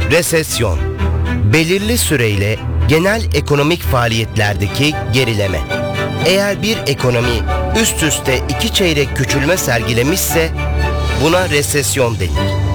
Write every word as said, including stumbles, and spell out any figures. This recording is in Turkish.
Resesyon, belirli süreyle genel ekonomik faaliyetlerdeki gerileme. Eğer bir ekonomi üst üste iki çeyrek küçülme sergilemişse buna resesyon denir.